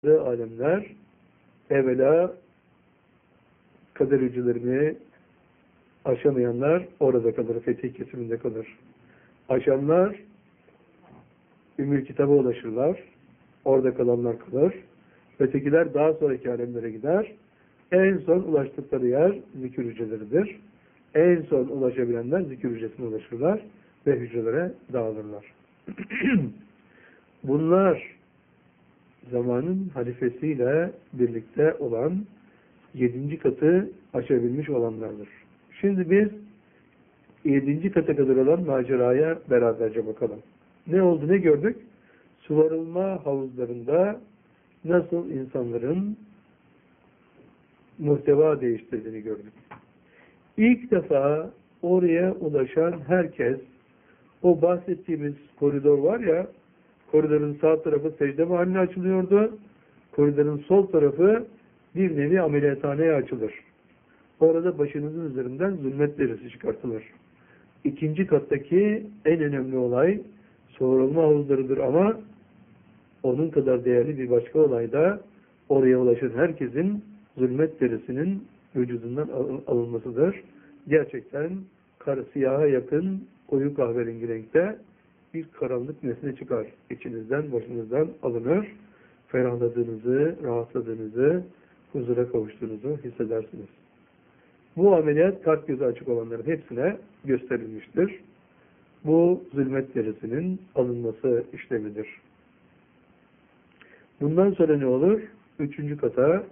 alemler evvela kader hücrelerini aşamayanlar orada kalır, fetih kesiminde kalır. Aşanlar Ümmül Kitab'a ulaşırlar, orada kalanlar kalır. Ötekiler daha sonraki alemlere gider. En son ulaştıkları yer zikir hücreleridir. En son ulaşabilenler zikir hücresine ulaşırlar ve hücrelere dağılırlar. Bunlar zamanın halifesiyle birlikte olan 7. katı aşabilmiş olanlardır. Şimdi biz 7. kata kadar olan maceraya beraberce bakalım. Ne oldu, ne gördük? Suvarılma havuzlarında nasıl insanların muhteva değiştirdiğini gördük. İlk defa oraya ulaşan herkes, o bahsettiğimiz koridor var ya, koridorun sağ tarafı secde mahalline açılıyordu. Koridorun sol tarafı bir nevi ameliyathaneye açılır. Orada başınızın üzerinden zulmet derisi çıkartılır. 2. kattaki en önemli olay soğurulma havuzlarıdır ama onun kadar değerli bir başka olay da oraya ulaşan herkesin zulmet derisinin vücudundan alınmasıdır. Gerçekten siyaha yakın koyu kahverengi renkte bir karanlık nesne çıkar. İçinizden, başınızdan alınır. Ferahladığınızı, rahatladığınızı, huzura kavuştuğunuzu hissedersiniz. Bu ameliyat kalp gözü açık olanların hepsine gösterilmiştir. Bu zulmet derisinin alınması işlemidir. Bundan sonra ne olur? 3. kata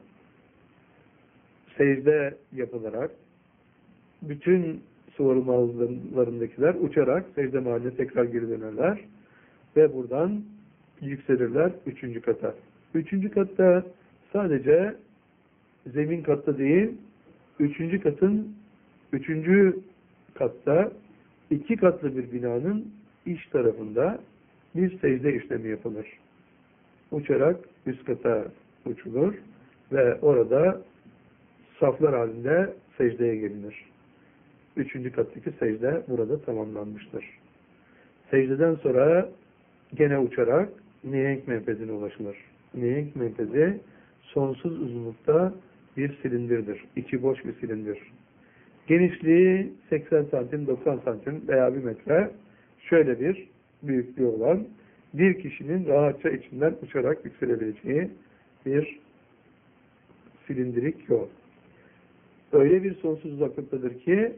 secde yapılarak bütün suvarılma havuzlarındakiler uçarak secde mahalline tekrar geri dönerler ve buradan yükselirler 3. kata. 3. katta sadece zemin katta değil, 3. katın 3. katta 2 katlı bir binanın iç tarafında bir secde işlemi yapılır. Uçarak üst kata uçulur ve orada saflar halinde secdeye gelinir. 3. kattaki secde burada tamamlanmıştır. Secdeden sonra gene uçarak nihenk menfezine ulaşılır. Nihenk menfezi sonsuz uzunlukta bir silindirdir. İçi boş bir silindir. Genişliği 80 santim, 90 santim veya 1 metre şöyle bir büyüklüğü olan bir kişinin rahatça içinden uçarak yükselebileceği bir silindirik yol. Öyle bir sonsuz uzaklıktadır ki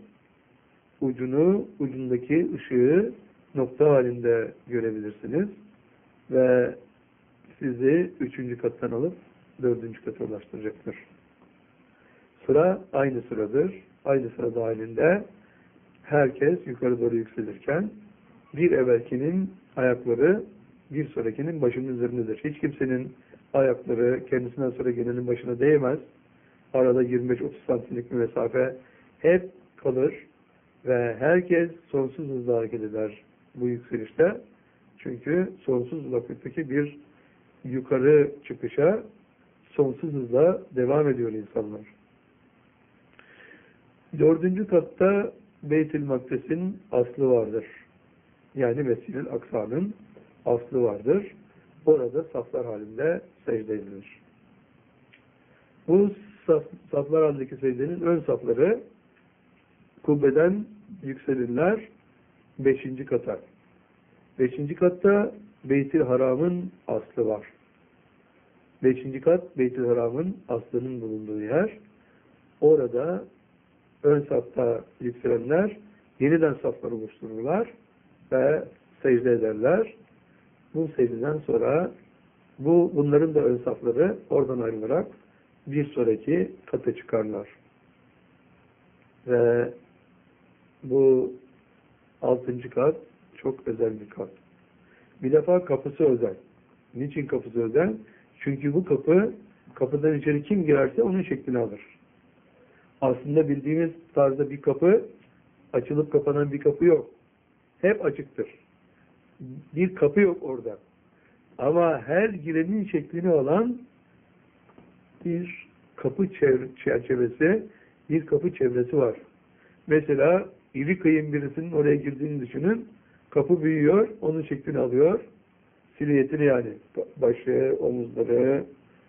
ucundaki ışığı nokta halinde görebilirsiniz ve sizi 3. kattan alıp 4. kata ulaştıracaktır. Sıra aynı sıradır. Aynı sıra dahilinde herkes yukarı doğru yükselirken bir evvelkinin ayakları bir sonrakinin başının üzerindedir. Hiç kimsenin ayakları kendisinden sonra gelenin başına değmez. Arada 25-30 santimlik bir mesafe hep kalır ve herkes sonsuz hızla hareket eder bu yükselişte. Çünkü sonsuz uzaklıktaki bir yukarı çıkışa sonsuz hızla devam ediyor insanlar. 4. katta Beyt-i Makdes'in aslı vardır. Yani Mescid-i Aksa'nın aslı vardır. Orada saflar halinde secde edilir. Bu saflar halindeki secdenin ön safları kubbeden yükselirler 5. kata. 5. katta Beyt-i Haram'ın aslı var. 5. kat Beyt-i Haram'ın aslının bulunduğu yer. Orada ön safta yükselenler yeniden safları oluştururlar ve secde ederler. Bu secdeden sonra bunların da ön safları oradan ayrılarak bir sonraki kata çıkarlar. Ve bu 6. kat çok özel bir kat. Bir defa kapısı özel. Niçin kapısı özel? Çünkü bu kapıdan içeri kim girerse onun şeklini alır. Aslında bildiğimiz tarzda bir kapı, açılıp kapanan bir kapı yok. Hep açıktır. Bir kapı yok orada. Ama her girenin şeklini alan bir kapı çerçevesi, bir kapı çevresi var. Mesela iri kıyım birisinin oraya girdiğini düşünün. Kapı büyüyor, onun şeklini alıyor. Silüetini yani. Başı, omuzları,